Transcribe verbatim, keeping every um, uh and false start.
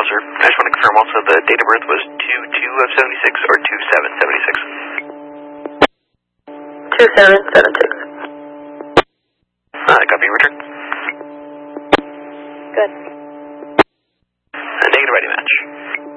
sir. I just want to confirm also the date of birth was two two of seventy-six or two seven seventy-six? two seven seven six. Uh, copy, return. Good. Uh, negative I D match.